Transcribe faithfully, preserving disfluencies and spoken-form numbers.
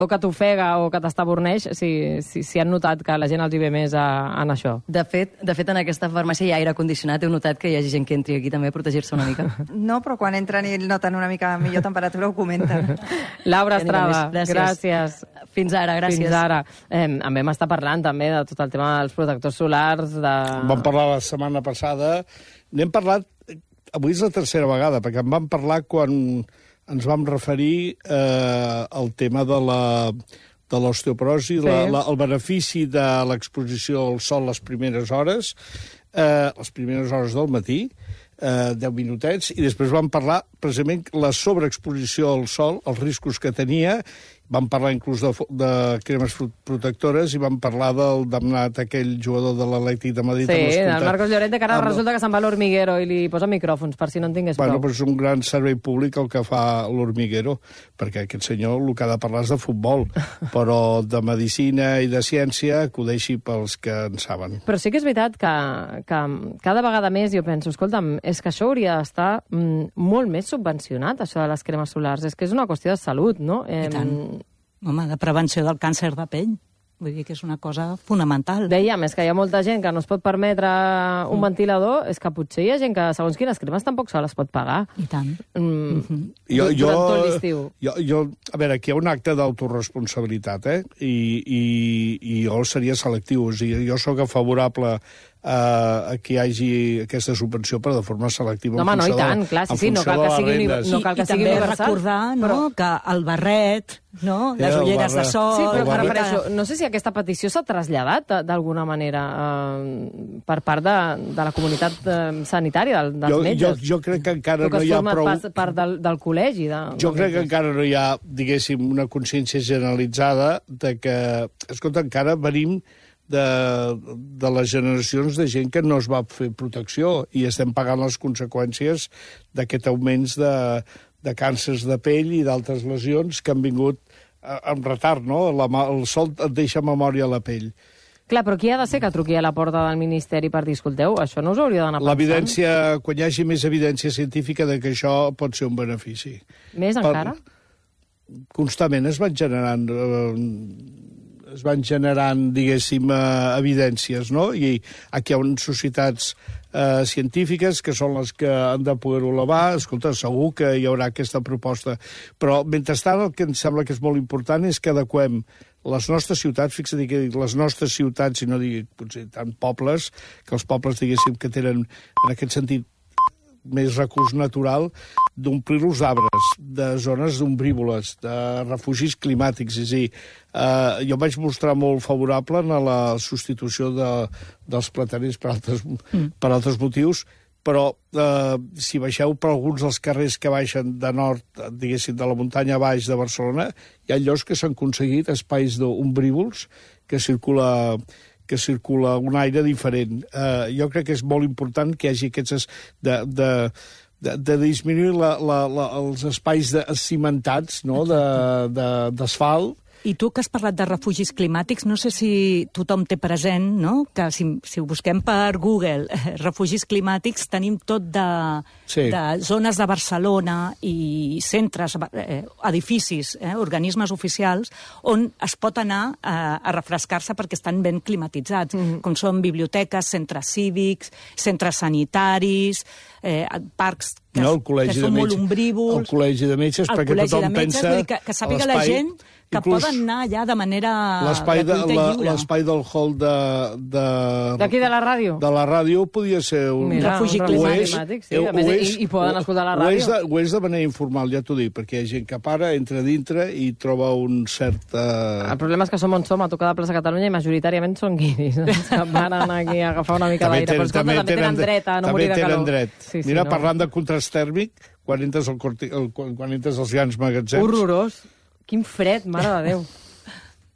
o que t'ofega o que t'estaborneix, si, si, si han notat que la gent els hi ve més a, a això. De fet, de fet, en aquesta farmàcia hi ha aire condicionat. Heu notat que hi hagi gent que entri aquí també a protegir-se una mica? No, però quan entren i noten una mica millor temperatura ho comenten. Laura Estrada, gràcies. gràcies. Fins ara, gràcies. Fins ara. Eh, en vam estar parlant també de tot el tema dels protectors solars. De... Vam parlar la setmana passada. N'hem parlat, avui és la tercera vegada, perquè en vam parlar quan ens vam referir eh, al tema de la de l'osteoporosi, sí. la, la, el benefici de l'exposició al sol les primeres hores, eh, les primeres hores del matí, eh, deu minutets, i després vam parlar precisament la sobreexposició al sol, els riscos que tenia. Vam parlar inclús de, de cremes protectores i vam parlar del damnat aquell jugador de l'Atlètic de Madrid. Sí, del Marcos Llorente, que ara amb... resulta que se'n va a l'Hormiguero i li posa micròfons, per si no en tingués bueno, prou. Bueno, però és un gran servei públic el que fa l'Hormiguero, perquè aquest senyor el que ha de parlar és de futbol, però de medicina i de ciència que ho deixi pels que en saben. Però sí que és veritat que, que cada vegada més jo penso, escolta'm, és que això hauria d'estar mm, molt més subvencionat, això de les cremes solars. És que és una qüestió de salut, no? I tant. Home, de prevenció del càncer de pell. Vull dir que és una cosa fonamental. Dèiem, és que hi ha molta gent que no es pot permetre un mm. ventilador, és que potser hi ha gent que, segons quines cremes, tampoc se les pot pagar. I tant. Mm, mm-hmm. jo, durant jo, tot l'estiu. Jo, jo, a veure, aquí hi ha un acte d'autoresponsabilitat, eh? I, i, i jo seria selectiu. O sigui, jo sóc favorable a que hi hagi aquesta subvenció, però de forma selectiva. No, home, no, i tant, clar, sí, sí, no cal que sigui, no cal que I, sigui i també universal. Recordar no, però... que el barret, no, sí, les ulleres de sol... Sí, però per això, no sé si aquesta petició s'ha traslladat d'alguna manera eh, per part de, de la comunitat eh, sanitària, del, dels jo, metges. Jo, jo crec que encara no hi ha prou... Que es forma part del, del col·legi. De, jo crec que encara no hi ha, diguéssim, una consciència generalitzada de que, escolta, encara venim de, de les generacions de gent que no es va fer protecció i estem pagant les conseqüències d'aquest augment de, de càncers de pell i d'altres lesions que han vingut amb retard, no? La, el sol et deixa memòria a la pell. Clar, però qui ha de ser que truqui a la porta del Ministeri per dir, escolteu, això no us hauria d'anar pensant? L'evidència, quan hi hagi més evidència científica de que això pot ser un benefici. Més per, encara? Constantment es van generant... Eh, es van generant, diguéssim, eh, evidències, no? I aquí hi ha unes societats eh, científiques que són les que han de poder-ho elevar. Escolta, segur que hi haurà aquesta proposta. Però, mentrestant, el que em sembla que és molt important és que adequem les nostres ciutats, fixa't que dic les nostres ciutats, i no dic potser tant pobles, que els pobles, diguéssim, que tenen, en aquest sentit, més recurs natural, d'omplir-los d'arbres, de zones ombrívoles, de refugis climàtics. És a dir, eh, jo vaig mostrar molt favorable en la substitució de, dels plataners per altres, mm. per altres motius, però eh, si baixeu per alguns dels carrers que baixen de nord, diguéssim, de la muntanya a baix de Barcelona, hi ha llocs que s'han aconseguit espais ombrívols que circula... que circula un aire diferent. Uh, jo crec que és molt important que hi hagi aquests... de, de, de, de disminuir la, la, la, els espais de, cimentats, no?, d'asfalt. I tu que has parlat de refugis climàtics, no sé si tothom té present, no?, que si, si ho busquem per Google, eh, refugis climàtics, tenim tot de, sí. de zones de Barcelona i centres, eh, edificis, eh, organismes oficials, on es pot anar eh, a refrescar-se perquè estan ben climatitzats, mm-hmm. com són biblioteques, centres cívics, centres sanitaris, eh, parcs que, no, que són molt ombrívols... El col·legi de metges, perquè tothom metges, pensa... Vull dir que, que sàpiga la gent que inclús poden anar allà de manera l'espai de, de la, lliure. l'espai del hall de... D'aquí de, de la ràdio? De la ràdio podia ser un... Mira, refugi climàtic. Sí, a més, és, i, i poden escoltar la ràdio. Ho és, de, ho és de manera informal, ja t'ho dic, perquè hi ha gent que para, entra dintre i troba un cert... Uh... El problema és que som on som, a tocar de plaça Catalunya, i majoritàriament són guiris. Que van aquí a agafar una mica d'aire. Però escolta, també, també tenen dret a no morir de calor. Dret. Sí, sí, Mira, no. parlant de contrast tèrmic, quan entres, al, el, quan entres als grans magatzems... Horrorós. Quin fred, mare de Déu.